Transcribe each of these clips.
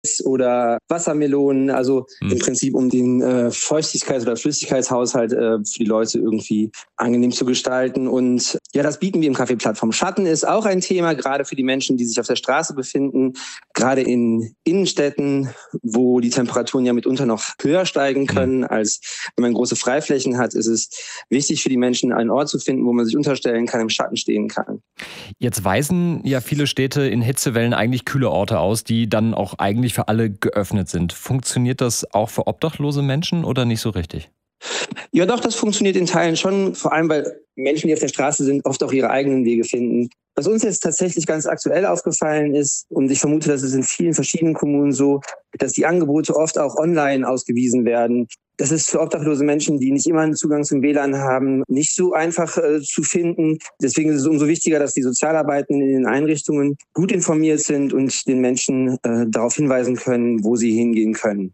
oder Wassermelonen, also im Prinzip um den Feuchtigkeits- oder Flüssigkeitshaushalt für die Leute irgendwie angenehm zu gestalten. Und ja, das bieten wir im Café Plattform. Schatten ist auch ein Thema, gerade für die Menschen, die sich auf der Straße befinden, gerade in Innenstädten, wo die Temperaturen ja mitunter noch höher steigen können, als wenn man große Freiflächen hat, ist es wichtig für die Menschen, einen Ort zu finden, wo man sich unterstellen kann, im Schatten stehen kann. Jetzt weisen ja viele Städte in Hitzewellen eigentlich kühle Orte aus, die dann auch eigentlich für alle geöffnet sind. Funktioniert das auch für obdachlose Menschen oder nicht so richtig? Ja doch, das funktioniert in Teilen schon, vor allem weil Menschen, die auf der Straße sind, oft auch ihre eigenen Wege finden. Was uns jetzt tatsächlich ganz aktuell aufgefallen ist, und ich vermute, das ist in vielen verschiedenen Kommunen so, dass die Angebote oft auch online ausgewiesen werden. Das ist für obdachlose Menschen, die nicht immer einen Zugang zum WLAN haben, nicht so einfach zu finden. Deswegen ist es umso wichtiger, dass die Sozialarbeitenden in den Einrichtungen gut informiert sind und den Menschen darauf hinweisen können, wo sie hingehen können.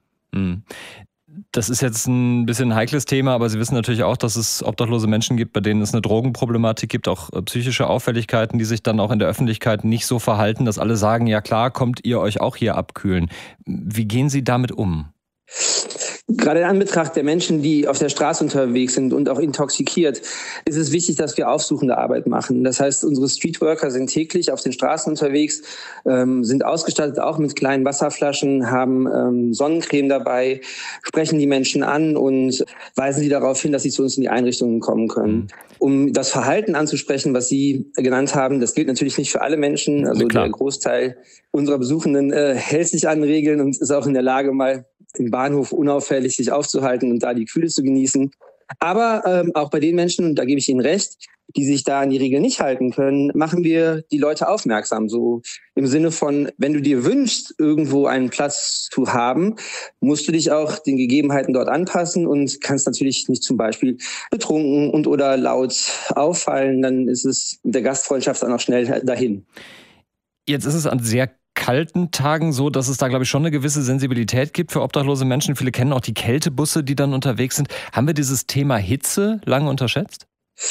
Das ist jetzt ein bisschen ein heikles Thema, aber Sie wissen natürlich auch, dass es obdachlose Menschen gibt, bei denen es eine Drogenproblematik gibt, auch psychische Auffälligkeiten, die sich dann auch in der Öffentlichkeit nicht so verhalten, dass alle sagen, ja klar, kommt ihr euch auch hier abkühlen. Wie gehen Sie damit um? Gerade in Anbetracht der Menschen, die auf der Straße unterwegs sind und auch intoxikiert, ist es wichtig, dass wir aufsuchende Arbeit machen. Das heißt, unsere Streetworker sind täglich auf den Straßen unterwegs, sind ausgestattet auch mit kleinen Wasserflaschen, haben Sonnencreme dabei, sprechen die Menschen an und weisen sie darauf hin, dass sie zu uns in die Einrichtungen kommen können. Um das Verhalten anzusprechen, was Sie genannt haben, das gilt natürlich nicht für alle Menschen. Also der Großteil unserer Besuchenden hält sich an Regeln und ist auch in der Lage, mal im Bahnhof unauffällig sich aufzuhalten und da die Kühle zu genießen. Aber auch bei den Menschen, und da gebe ich Ihnen recht, die sich da an die Regeln nicht halten können, machen wir die Leute aufmerksam. So im Sinne von, wenn du dir wünschst, irgendwo einen Platz zu haben, musst du dich auch den Gegebenheiten dort anpassen und kannst natürlich nicht zum Beispiel betrunken und oder laut auffallen. Dann ist es mit der Gastfreundschaft dann auch schnell dahin. Jetzt ist es an sehr kalten Tagen so, dass es da, glaube ich, schon eine gewisse Sensibilität gibt für obdachlose Menschen. Viele kennen auch die Kältebusse, die dann unterwegs sind. Haben wir dieses Thema Hitze lange unterschätzt?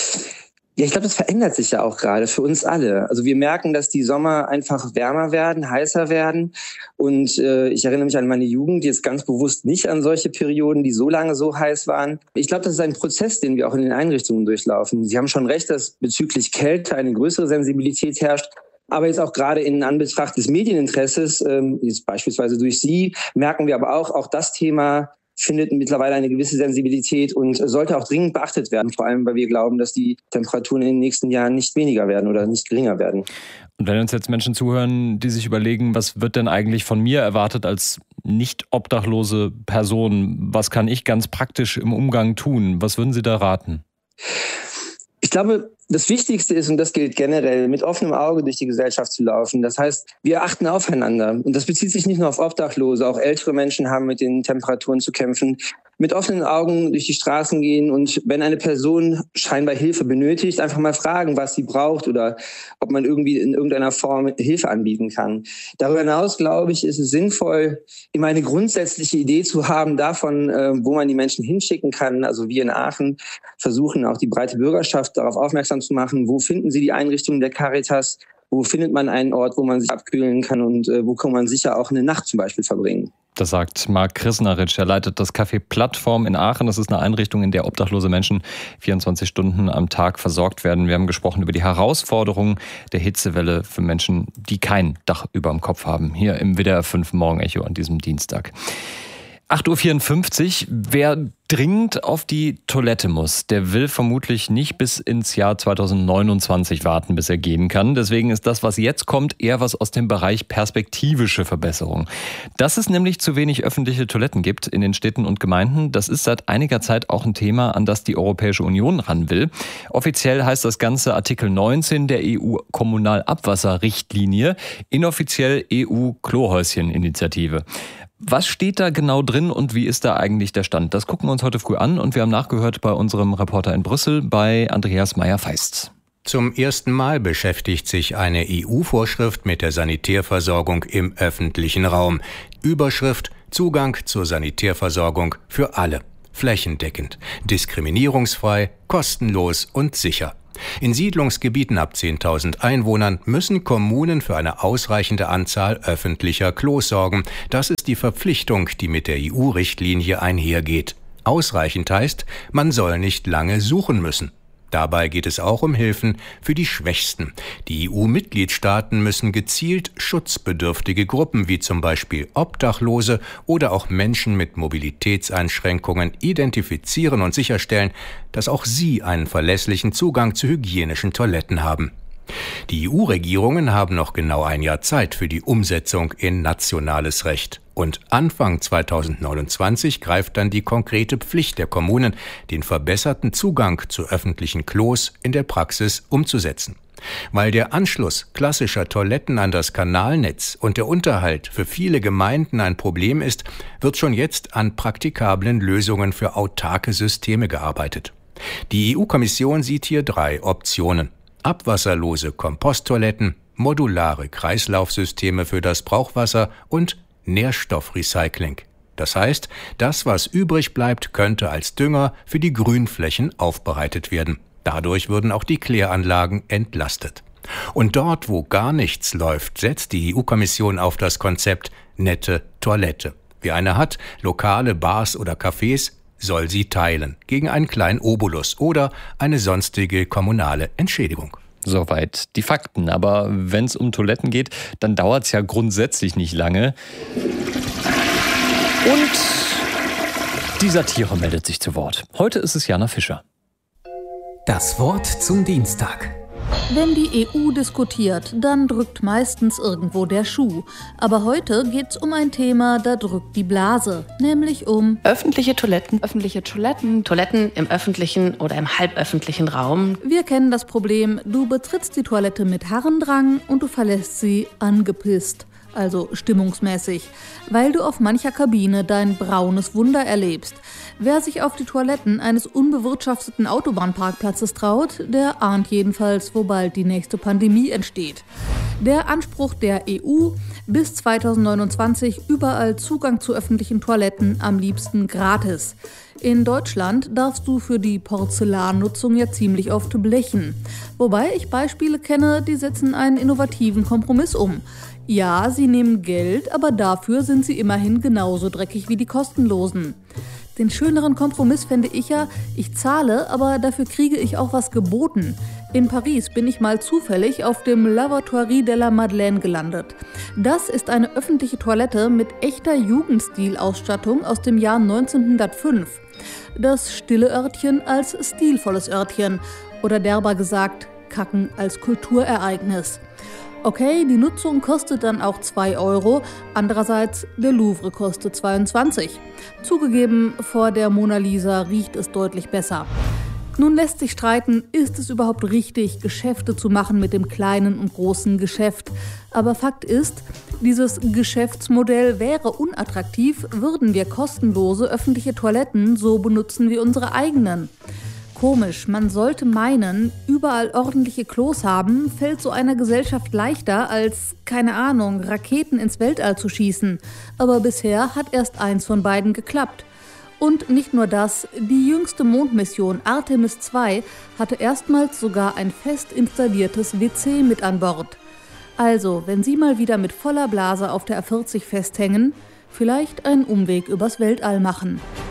Ja, ich glaube, das verändert sich ja auch gerade für uns alle. Also wir merken, dass die Sommer einfach wärmer werden, heißer werden. Und ich erinnere mich an meine Jugend, jetzt ganz bewusst nicht an solche Perioden, die so lange so heiß waren. Ich glaube, das ist ein Prozess, den wir auch in den Einrichtungen durchlaufen. Sie haben schon recht, dass bezüglich Kälte eine größere Sensibilität herrscht. Aber jetzt auch gerade in Anbetracht des Medieninteresses, jetzt beispielsweise durch Sie, merken wir aber auch das Thema findet mittlerweile eine gewisse Sensibilität und sollte auch dringend beachtet werden, vor allem weil wir glauben, dass die Temperaturen in den nächsten Jahren nicht weniger werden oder nicht geringer werden. Und wenn uns jetzt Menschen zuhören, die sich überlegen, was wird denn eigentlich von mir erwartet als nicht obdachlose Person, was kann ich ganz praktisch im Umgang tun? Was würden Sie da raten? Ich glaube, das Wichtigste ist, und das gilt generell, mit offenem Auge durch die Gesellschaft zu laufen. Das heißt, wir achten aufeinander. Und das bezieht sich nicht nur auf Obdachlose, auch ältere Menschen haben mit den Temperaturen zu kämpfen. Mit offenen Augen durch die Straßen gehen und wenn eine Person scheinbar Hilfe benötigt, einfach mal fragen, was sie braucht oder ob man irgendwie in irgendeiner Form Hilfe anbieten kann. Darüber hinaus, glaube ich, ist es sinnvoll, immer eine grundsätzliche Idee zu haben davon, wo man die Menschen hinschicken kann. Also wir in Aachen versuchen auch die breite Bürgerschaft darauf aufmerksam zu machen, wo finden sie die Einrichtungen der Caritas, wo findet man einen Ort, wo man sich abkühlen kann und wo kann man sicher auch eine Nacht zum Beispiel verbringen. Das sagt Marc Krisnaric. Er leitet das Café Plattform in Aachen. Das ist eine Einrichtung, in der obdachlose Menschen 24 Stunden am Tag versorgt werden. Wir haben gesprochen über die Herausforderungen der Hitzewelle für Menschen, die kein Dach über dem Kopf haben. Hier im WDR 5 Morgenecho an diesem Dienstag. 8.54 Uhr. Wer dringend auf die Toilette muss, der will vermutlich nicht bis ins Jahr 2029 warten, bis er gehen kann. Deswegen ist das, was jetzt kommt, eher was aus dem Bereich perspektivische Verbesserung. Dass es nämlich zu wenig öffentliche Toiletten gibt in den Städten und Gemeinden, das ist seit einiger Zeit auch ein Thema, an das die Europäische Union ran will. Offiziell heißt das Ganze Artikel 19 der EU-Kommunalabwasserrichtlinie, inoffiziell EU-Klohäuschen-Initiative. Was steht da genau drin und wie ist da eigentlich der Stand? Das gucken wir uns heute früh an und wir haben nachgehört bei unserem Reporter in Brüssel, bei Andreas Meyer-Feist. Zum ersten Mal beschäftigt sich eine EU-Vorschrift mit der Sanitärversorgung im öffentlichen Raum. Überschrift: Zugang zur Sanitärversorgung für alle. Flächendeckend, diskriminierungsfrei, kostenlos und sicher. In Siedlungsgebieten ab 10.000 Einwohnern müssen Kommunen für eine ausreichende Anzahl öffentlicher Klos sorgen. Das ist die Verpflichtung, die mit der EU-Richtlinie einhergeht. Ausreichend heißt, man soll nicht lange suchen müssen. Dabei geht es auch um Hilfen für die Schwächsten. Die EU-Mitgliedstaaten müssen gezielt schutzbedürftige Gruppen wie zum Beispiel Obdachlose oder auch Menschen mit Mobilitätseinschränkungen identifizieren und sicherstellen, dass auch sie einen verlässlichen Zugang zu hygienischen Toiletten haben. Die EU-Regierungen haben noch genau ein Jahr Zeit für die Umsetzung in nationales Recht. Und Anfang 2029 greift dann die konkrete Pflicht der Kommunen, den verbesserten Zugang zu öffentlichen Klos in der Praxis umzusetzen. Weil der Anschluss klassischer Toiletten an das Kanalnetz und der Unterhalt für viele Gemeinden ein Problem ist, wird schon jetzt an praktikablen Lösungen für autarke Systeme gearbeitet. Die EU-Kommission sieht hier 3 Optionen: abwasserlose Komposttoiletten, modulare Kreislaufsysteme für das Brauchwasser und Nährstoffrecycling. Das heißt, das, was übrig bleibt, könnte als Dünger für die Grünflächen aufbereitet werden. Dadurch würden auch die Kläranlagen entlastet. Und dort, wo gar nichts läuft, setzt die EU-Kommission auf das Konzept nette Toilette. Wer eine hat, lokale Bars oder Cafés, soll sie teilen, gegen einen kleinen Obolus oder eine sonstige kommunale Entschädigung. Soweit die Fakten. Aber wenn es um Toiletten geht, dann dauert es ja grundsätzlich nicht lange. Und die Satire meldet sich zu Wort. Heute ist es Jana Fischer. Das Wort zum Dienstag. Wenn die EU diskutiert, dann drückt meistens irgendwo der Schuh. Aber heute geht's um ein Thema, da drückt die Blase, nämlich um öffentliche Toiletten. Öffentliche Toiletten. Toiletten im öffentlichen oder im halböffentlichen Raum. Wir kennen das Problem, du betrittst die Toilette mit Harrendrang und du verlässt sie angepisst. Also stimmungsmäßig, weil du auf mancher Kabine dein braunes Wunder erlebst. Wer sich auf die Toiletten eines unbewirtschafteten Autobahnparkplatzes traut, der ahnt jedenfalls, wo bald die nächste Pandemie entsteht. Der Anspruch der EU, bis 2029 überall Zugang zu öffentlichen Toiletten, am liebsten gratis. In Deutschland darfst du für die Porzellannutzung ja ziemlich oft blechen. Wobei ich Beispiele kenne, die setzen einen innovativen Kompromiss um. Ja, sie nehmen Geld, aber dafür sind sie immerhin genauso dreckig wie die kostenlosen. Den schöneren Kompromiss fände ich ja, ich zahle, aber dafür kriege ich auch was geboten. In Paris bin ich mal zufällig auf dem Lavatory de la Madeleine gelandet. Das ist eine öffentliche Toilette mit echter Jugendstilausstattung aus dem Jahr 1905. Das stille Örtchen als stilvolles Örtchen oder derber gesagt, Kacken als Kulturereignis. Okay, die Nutzung kostet dann auch 2 €, andererseits der Louvre kostet 22. Zugegeben, vor der Mona Lisa riecht es deutlich besser. Nun lässt sich streiten, ist es überhaupt richtig, Geschäfte zu machen mit dem kleinen und großen Geschäft. Aber Fakt ist, dieses Geschäftsmodell wäre unattraktiv, würden wir kostenlose öffentliche Toiletten so benutzen wie unsere eigenen. Komisch, man sollte meinen, überall ordentliche Klos haben, fällt so einer Gesellschaft leichter als, keine Ahnung, Raketen ins Weltall zu schießen. Aber bisher hat erst eins von beiden geklappt. Und nicht nur das, die jüngste Mondmission Artemis II hatte erstmals sogar ein fest installiertes WC mit an Bord. Also, wenn Sie mal wieder mit voller Blase auf der A40 festhängen, vielleicht einen Umweg übers Weltall machen.